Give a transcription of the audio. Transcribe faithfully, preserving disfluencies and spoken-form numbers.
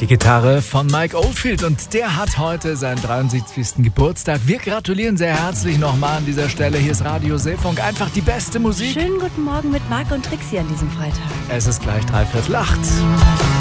Die Gitarre von Mike Oldfield und der hat heute seinen dreiundsiebzigsten Geburtstag. Wir gratulieren sehr herzlich nochmal an dieser Stelle. Hier ist Radio Seefunk, einfach die beste Musik. Schönen guten Morgen mit Marc und Trixie an diesem Freitag. Es ist gleich dreiviertel acht.